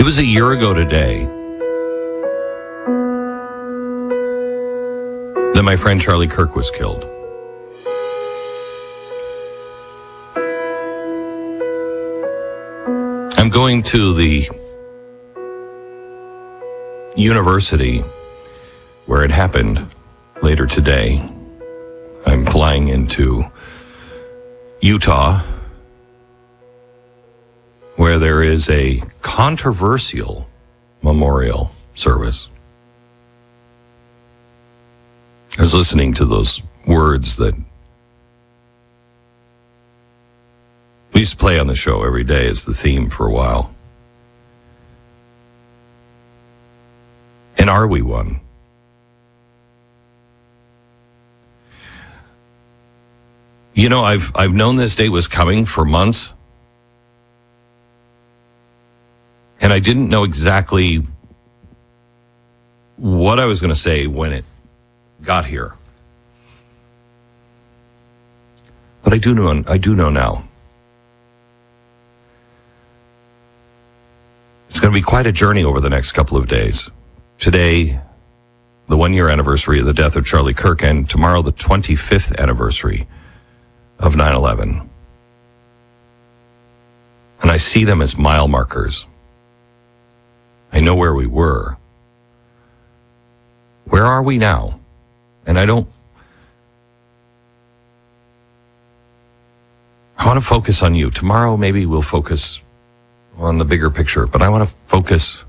was a year ago today that my friend Charlie Kirk was killed. I'm going to the university where it happened later today. I'm flying into Utah, where there is a controversial memorial service. I was listening to those words that we used to play on the show every day as the theme for a while. And are we one? You know, I've known this day was coming for months. And I didn't know exactly what I was going to say when it got here. But I do know now. It's going to be quite a journey over the next couple of days. Today, the 1-year anniversary of the death of Charlie Kirk, and tomorrow, the 25th anniversary of 9/11. And I see them as mile markers. I know where we were. Where are we now? And I want to focus on you. Tomorrow, maybe we'll focus on the bigger picture, but I want to focus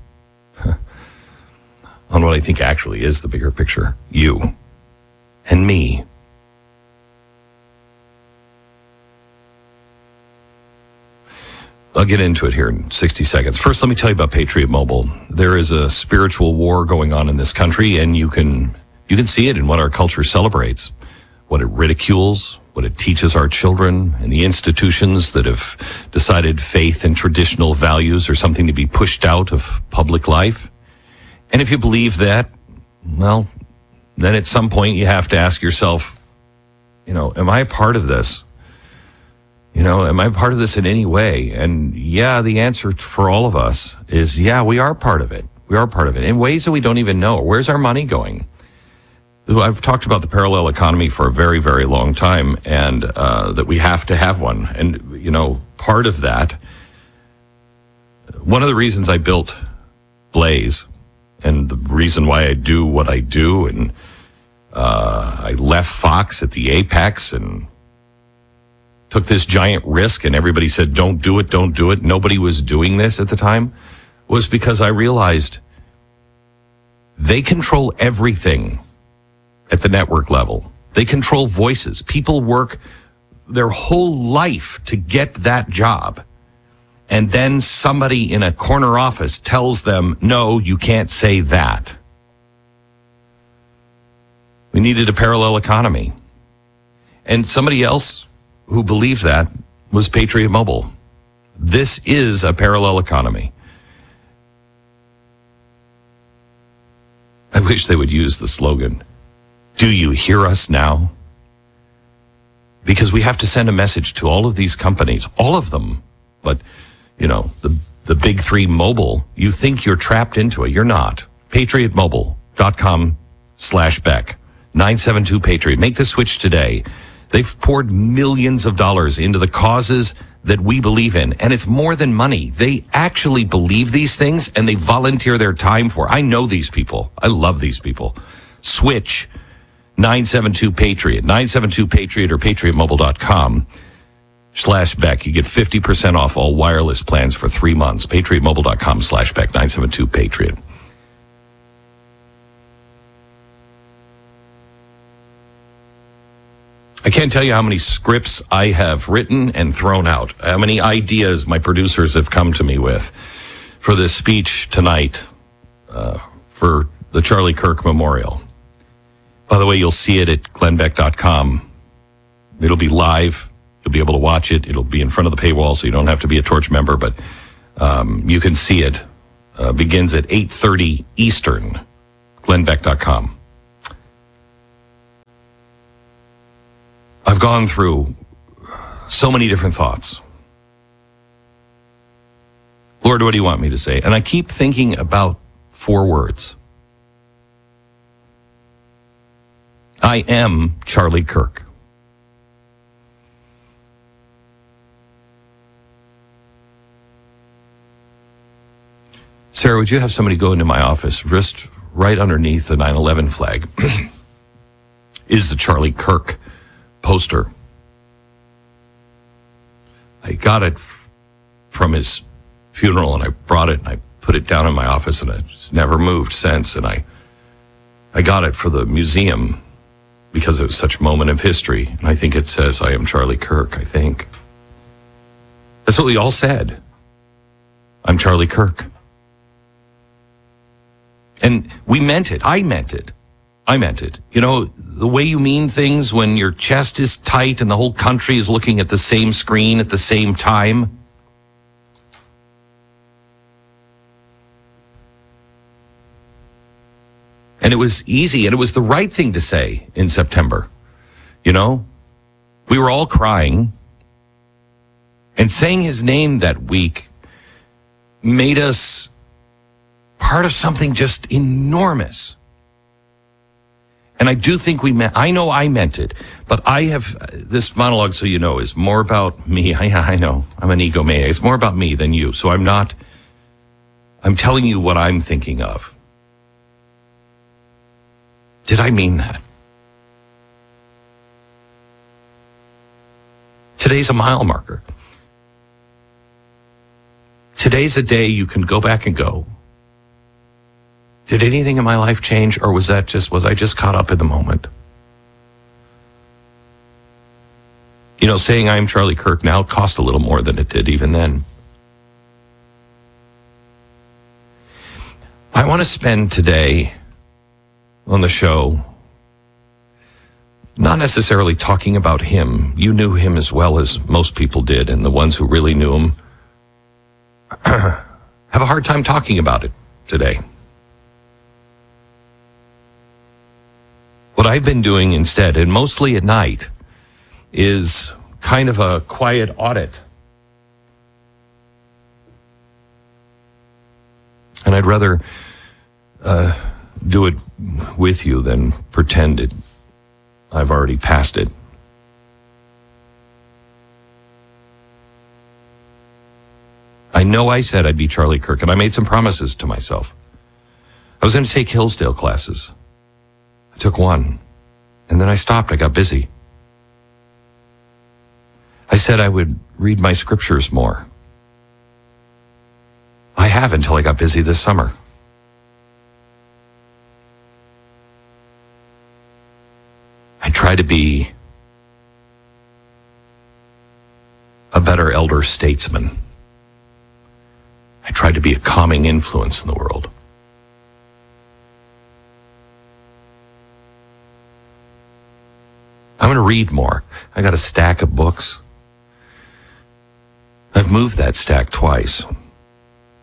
on what I think actually is the bigger picture. You and me. I'll get into it here in 60 seconds. First, let me tell you about Patriot Mobile. There is a spiritual war going on in this country, and you can see it in what our culture celebrates, what it ridicules, what it teaches our children, and the institutions that have decided faith and traditional values are something to be pushed out of public life. And if you believe that, well, then at some point you have to ask yourself, am I a part of this? Am I part of this in any way? And yeah, the answer for all of us is, yeah, we are part of it. We are part of it in ways that we don't even know. Where's our money going? I've talked about the parallel economy for a very, very long time, and that we have to have one. And, part of that, one of the reasons I built Blaze, and the reason why I do what I do, and I left Fox at the apex and took this giant risk, and everybody said, don't do it, don't do it. Nobody was doing this at the time, was because I realized they control everything at the network level. They control voices. People work their whole life to get that job. And then somebody in a corner office tells them, no, you can't say that. We needed a parallel economy. And somebody else who believed that was Patriot Mobile. This is a parallel economy. I wish they would use the slogan, "Do you hear us now?" Because we have to send a message to all of these companies, all of them. But, the big three mobile, you think you're trapped into it. You're not. PatriotMobile.com/Beck. 972-PATRIOT. Make the switch today. They've poured millions of dollars into the causes that we believe in, and it's more than money. They actually believe these things, and they volunteer their time for. I know these people. I love these people. Switch 972-PATRIOT. 972-PATRIOT or PatriotMobile.com/Beck. You get 50% off all wireless plans for 3 months. PatriotMobile.com/Beck. 972-PATRIOT. I can't tell you how many scripts I have written and thrown out, how many ideas my producers have come to me with for this speech tonight for the Charlie Kirk Memorial. By the way, you'll see it at glennbeck.com. It'll be live. You'll be able to watch it. It'll be in front of the paywall, so you don't have to be a Torch member, but you can see it. Begins at 8:30 Eastern, glennbeck.com. I've gone through so many different thoughts. Lord, what do you want me to say? And I keep thinking about 4 words. I am Charlie Kirk. Sarah, would you have somebody go into my office, wrist right underneath the 9/11 flag is the Charlie Kirk poster. I got it from his funeral, and I brought it and I put it down in my office, and it's never moved since. And I got it for the museum because it was such a moment of history. And I think it says, I am Charlie Kirk, I think. That's what we all said. I'm Charlie Kirk. And we meant it. I meant it. I meant it. You know, the way you mean things when your chest is tight and the whole country is looking at the same screen at the same time. And it was easy, and it was the right thing to say in September. You know, we were all crying, and saying his name that week made us part of something just enormous. And I do think I know I meant it, but I have, this monologue, so you know, is more about me. I know, I'm an egomaniac. It's more about me than you. So I'm telling you what I'm thinking of. Did I mean that? Today's a mile marker. Today's a day you can go back and go, did anything in my life change, or was I just caught up in the moment? You know, saying I'm Charlie Kirk now cost a little more than it did even then. I want to spend today on the show not necessarily talking about him. You knew him as well as most people did, and the ones who really knew him have a hard time talking about it today. What I've been doing instead, and mostly at night, is kind of a quiet audit. And I'd rather do it with you than pretend I've already passed it. I know I said I'd be Charlie Kirk, and I made some promises to myself. I was going to take Hillsdale classes. I took one, and then I stopped. I got busy. I said I would read my scriptures more. I have until I got busy this summer. I try to be a better elder statesman. I try to be a calming influence in the world. I'm going to read more. I got a stack of books. I've moved that stack twice.